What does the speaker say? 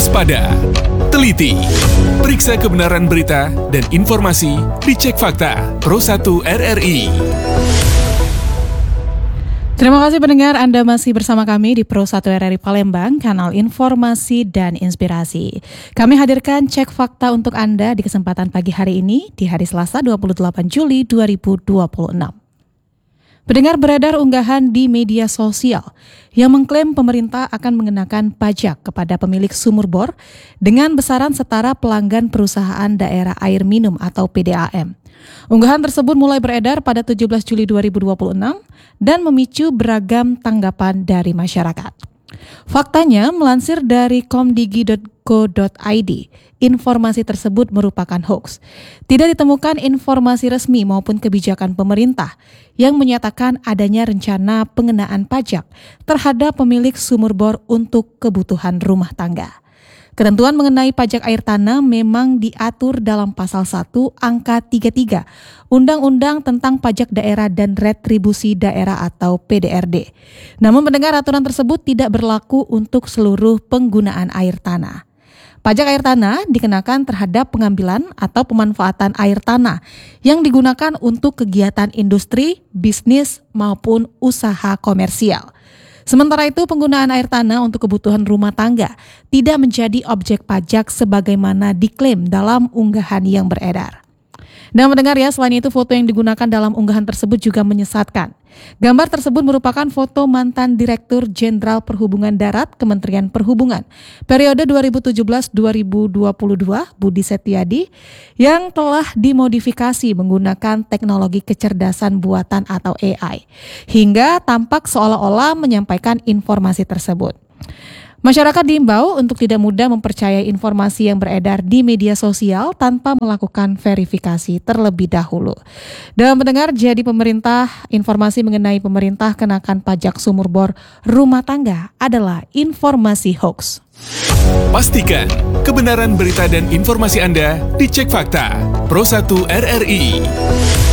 Waspada, teliti, periksa kebenaran berita dan informasi, dicek fakta. Pro 1 RRI. Terima kasih pendengar, Anda masih bersama kami di Pro 1 RRI Palembang, kanal informasi dan inspirasi. Kami hadirkan cek fakta untuk Anda di kesempatan pagi hari ini, di hari Selasa 28 Juli 2026. Pendengar, beredar unggahan di media sosial yang mengklaim pemerintah akan mengenakan pajak kepada pemilik sumur bor dengan besaran setara pelanggan perusahaan daerah air minum atau PDAM. Unggahan tersebut mulai beredar pada 17 Juli 2026 dan memicu beragam tanggapan dari masyarakat. Faktanya, melansir dari komdigi.co.id, informasi tersebut merupakan hoaks. Tidak ditemukan informasi resmi maupun kebijakan pemerintah yang menyatakan adanya rencana pengenaan pajak terhadap pemilik sumur bor untuk kebutuhan rumah tangga. Ketentuan mengenai pajak air tanah memang diatur dalam pasal 1 angka 33 Undang-Undang tentang Pajak Daerah dan Retribusi Daerah atau PDRD. Namun mendengar aturan tersebut tidak berlaku untuk seluruh penggunaan air tanah. Pajak air tanah dikenakan terhadap pengambilan atau pemanfaatan air tanah yang digunakan untuk kegiatan industri, bisnis maupun usaha komersial. Sementara itu, penggunaan air tanah untuk kebutuhan rumah tangga tidak menjadi objek pajak sebagaimana diklaim dalam unggahan yang beredar. Dan mendengar ya, selain itu foto yang digunakan dalam unggahan tersebut juga menyesatkan. Gambar tersebut merupakan foto mantan Direktur Jenderal Perhubungan Darat Kementerian Perhubungan periode 2017-2022 Budi Setiadi yang telah dimodifikasi menggunakan teknologi kecerdasan buatan atau AI hingga tampak seolah-olah menyampaikan informasi tersebut. Masyarakat diimbau untuk tidak mudah mempercayai informasi yang beredar di media sosial tanpa melakukan verifikasi terlebih dahulu. Dalam mendengar jadi pemerintah, informasi mengenai pemerintah kenakan pajak sumur bor rumah tangga adalah informasi hoax. Pastikan kebenaran berita dan informasi Anda dicek fakta. Pro 1 RRI.